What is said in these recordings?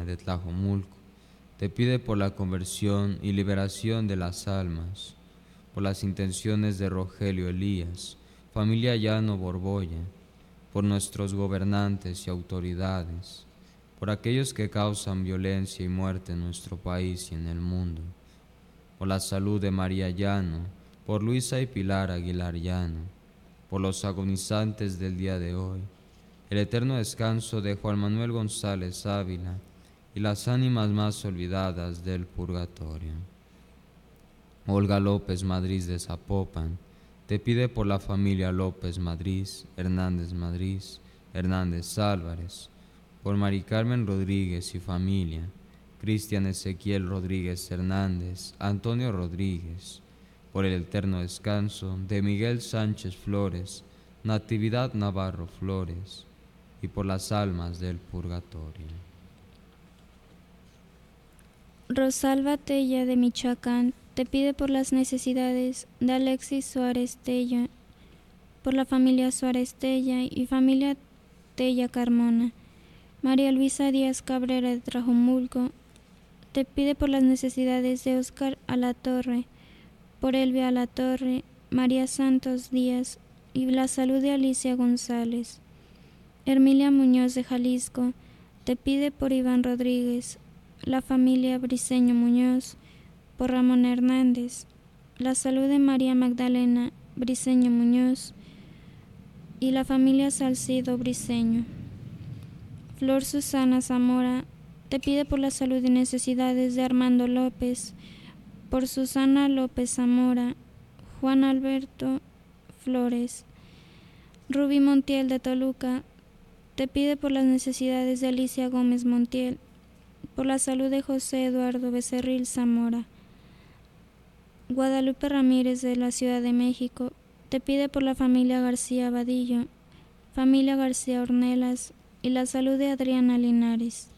de Tlajomulco, te pide por la conversión y liberación de las almas, por las intenciones de Rogelio Elías, familia Llano Borbolla, por nuestros gobernantes y autoridades, por aquellos que causan violencia y muerte en nuestro país y en el mundo, por la salud de María Llano, por Luisa y Pilar Aguilar Llano, por los agonizantes del día de hoy, el eterno descanso de Juan Manuel González Ávila y las ánimas más olvidadas del purgatorio. Olga López Madrid de Zapopan, te pide por la familia López Madrid, Hernández Álvarez, por Mari Carmen Rodríguez y familia, Cristian Ezequiel Rodríguez Hernández, Antonio Rodríguez, por el eterno descanso de Miguel Sánchez Flores, Natividad Navarro Flores, y por las almas del purgatorio. Rosalba Tella de Michoacán te pide por las necesidades de Alexis Suárez Tella, por la familia Suárez Tella y familia Tella Carmona. María Luisa Díaz Cabrera de Tlajomulco te pide por las necesidades de Óscar Alatorre, por Elvia Alatorre, María Santos Díaz y la salud de Alicia González. Hermilia Muñoz de Jalisco te pide por Iván Rodríguez, la familia Briceño Muñoz, por Ramón Hernández, la salud de María Magdalena Briceño Muñoz y la familia Salcido Briceño. Flor Susana Zamora te pide por la salud y necesidades de Armando López, por Susana López Zamora, Juan Alberto Flores. Rubí Montiel de Toluca te pide por las necesidades de Alicia Gómez Montiel, por la salud de José Eduardo Becerril Zamora. Guadalupe Ramírez de la Ciudad de México te pide por la familia García Vadillo, familia García Ornelas y la salud de Adriana Linares.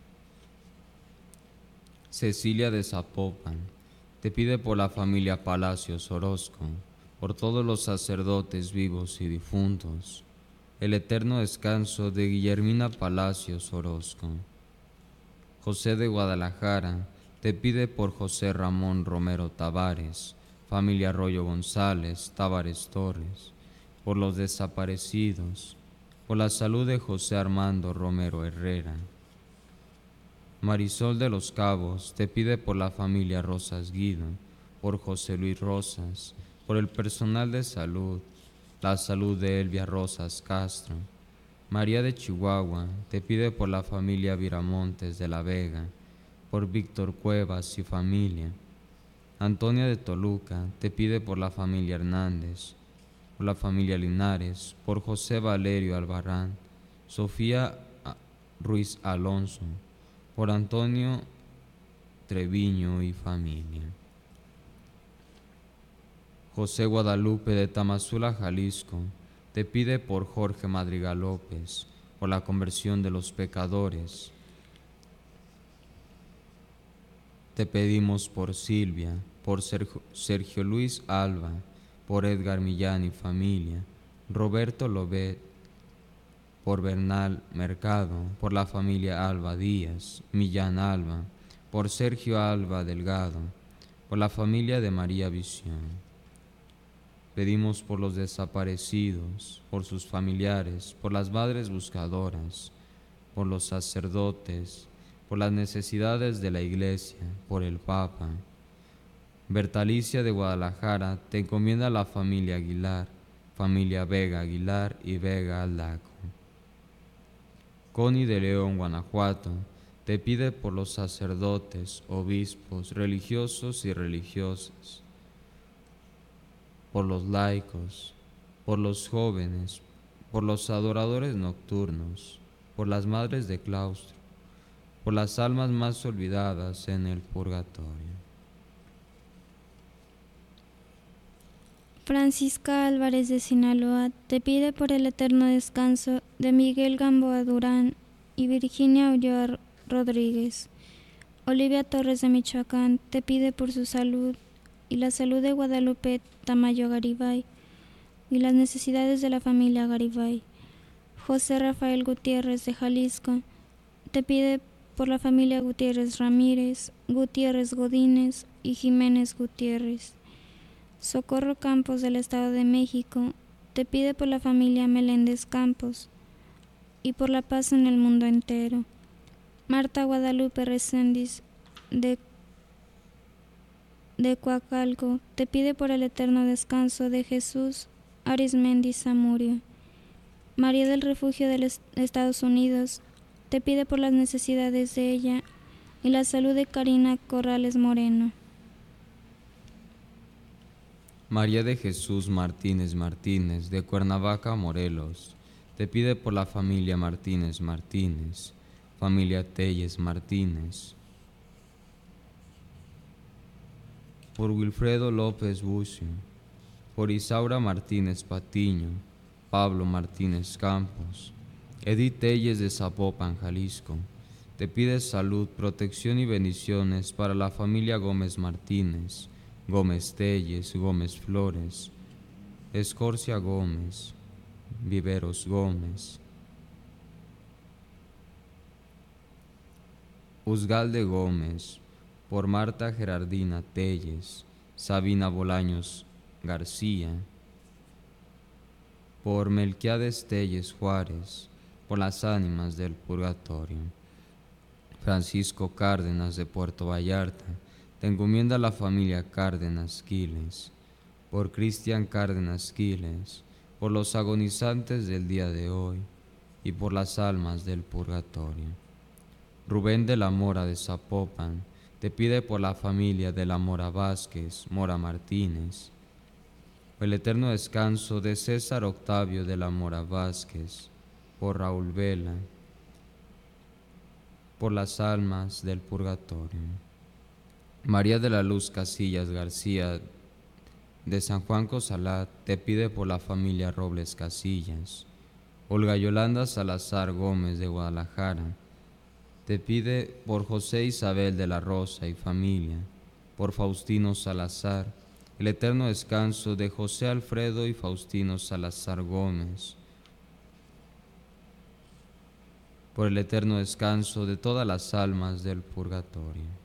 Cecilia de Zapopan te pide por la familia Palacios Orozco, por todos los sacerdotes vivos y difuntos, el eterno descanso de Guillermina Palacios Orozco. José de Guadalajara te pide por José Ramón Romero Tavares, familia Arroyo González, Tavares Torres, por los desaparecidos, por la salud de José Armando Romero Herrera. Marisol de los Cabos te pide por la familia Rosas Guido, por José Luis Rosas, por el personal de salud, la salud de Elvia Rosas Castro. María de Chihuahua te pide por la familia Viramontes de la Vega, por Víctor Cuevas y familia. Antonia de Toluca te pide por la familia Hernández, por la familia Linares, por José Valerio Albarrán, Sofía Ruiz Alonso, por Antonio Treviño y familia. José Guadalupe de Tamazula, Jalisco, te pide por Jorge Madrigal López, por la conversión de los pecadores. Te pedimos por Silvia, por Sergio Luis Alba, por Edgar Millán y familia, Roberto Lobet, por Bernal Mercado, por la familia Alba Díaz, Millán Alba, por Sergio Alba Delgado, por la familia de María Visión. Pedimos por los desaparecidos, por sus familiares, por las madres buscadoras, por los sacerdotes, por las necesidades de la Iglesia, por el Papa. Bertalicia de Guadalajara te encomienda a la familia Aguilar, familia Vega Aguilar y Vega Aldaco. Connie de León, Guanajuato, te pide por los sacerdotes, obispos, religiosos y religiosas, por los laicos, por los jóvenes, por los adoradores nocturnos, por las madres de claustro, por las almas más olvidadas en el purgatorio. Francisca Álvarez de Sinaloa te pide por el eterno descanso de Miguel Gamboa Durán y Virginia Ulloa Rodríguez. Olivia Torres de Michoacán te pide por su salud y la salud de Guadalupe Tamayo Garibay y las necesidades de la familia Garibay. José Rafael Gutiérrez de Jalisco te pide por la familia Gutiérrez Ramírez, Gutiérrez Godínez y Jiménez Gutiérrez. Socorro Campos del Estado de México te pide por la familia Meléndez Campos y por la paz en el mundo entero. Marta Guadalupe Reséndiz de Coacalco te pide por el eterno descanso de Jesús Arismendi Zamudio. María del Refugio de los Estados Unidos te pide por las necesidades de ella y la salud de Karina Corrales Moreno. María de Jesús Martínez Martínez, de Cuernavaca, Morelos, te pide por la familia Martínez Martínez, familia Telles Martínez, por Wilfredo López Bucio, por Isaura Martínez Patiño, Pablo Martínez Campos, Edith Telles de Zapopan, Jalisco, te pide salud, protección y bendiciones para la familia Gómez Martínez, Gómez Telles, Gómez Flores, Escorcia Gómez, Viveros Gómez, Uzgalde Gómez, por Marta Gerardina Telles, Sabina Bolaños García, por Melquiades Telles Juárez, por las ánimas del purgatorio. Francisco Cárdenas de Puerto Vallarta, te encomienda la familia Cárdenas Quiles, por Cristian Cárdenas Quiles, por los agonizantes del día de hoy y por las almas del purgatorio. Rubén de la Mora de Zapopan te pide por la familia de la Mora Vázquez, Mora Martínez, por el eterno descanso de César Octavio de la Mora Vázquez, por Raúl Vela, por las almas del purgatorio. María de la Luz Casillas García de San Juan Cosalat te pide por la familia Robles Casillas. Olga Yolanda Salazar Gómez de Guadalajara te pide por José Isabel de la Rosa y familia, por Faustino Salazar, el eterno descanso de José Alfredo y Faustino Salazar Gómez, por el eterno descanso de todas las almas del purgatorio.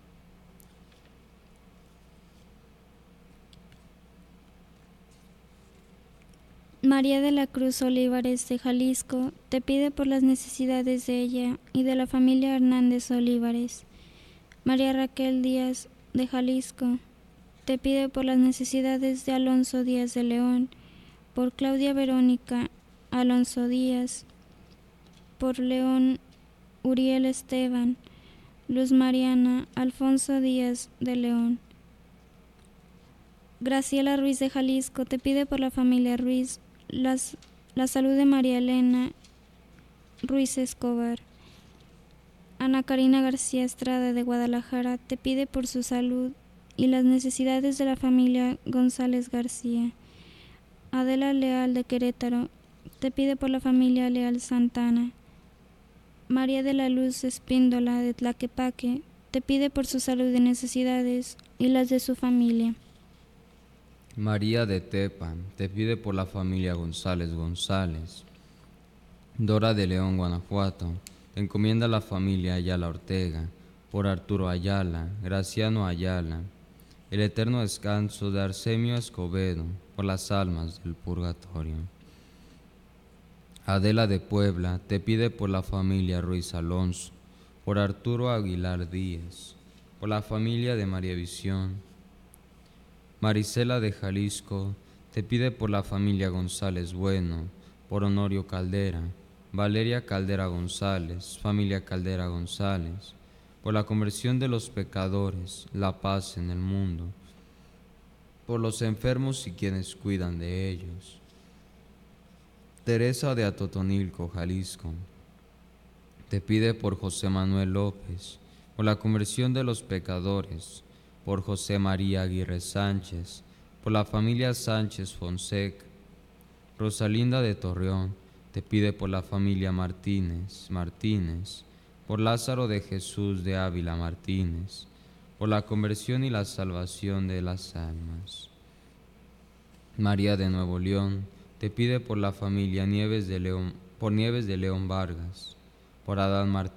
María de la Cruz Olivares de Jalisco te pide por las necesidades de ella y de la familia Hernández Olivares. María Raquel Díaz de Jalisco te pide por las necesidades de Alonso Díaz de León, por Claudia Verónica Alonso Díaz, por León Uriel Esteban, Luz Mariana Alfonso Díaz de León. Graciela Ruiz de Jalisco te pide por la familia Ruiz, la salud de María Elena Ruiz Escobar. Ana Karina García Estrada de Guadalajara te pide por su salud y las necesidades de la familia González García. Adela Leal de Querétaro te pide por la familia Leal Santana. María de la Luz Espíndola de Tlaquepaque te pide por su salud y necesidades y las de su familia. María de Tepa te pide por la familia González González. Dora de León, Guanajuato, te encomienda la familia Ayala Ortega, por Arturo Ayala, Graciano Ayala, el eterno descanso de Arsemio Escobedo, por las almas del purgatorio. Adela de Puebla te pide por la familia Ruiz Alonso, por Arturo Aguilar Díaz, por la familia de María Visión. Marisela de Jalisco te pide por la familia González Bueno, por Honorio Caldera, Valeria Caldera González, familia Caldera González, por la conversión de los pecadores, la paz en el mundo, por los enfermos y quienes cuidan de ellos. Teresa de Atotonilco, Jalisco, te pide por José Manuel López, por la conversión de los pecadores, por José María Aguirre Sánchez, por la familia Sánchez Fonseca. Rosalinda de Torreón te pide por la familia Martínez, por Lázaro de Jesús de Ávila Martínez, por la conversión y la salvación de las almas. María de Nuevo León te pide por la familia Nieves de León, por Nieves de León Vargas, por Adán Martínez,